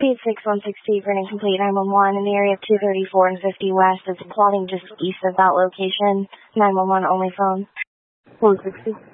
Speed 6160 for an incomplete 911 in the area of 234 and 50 West. It's plotting just east of that location. 911 only phone. 160.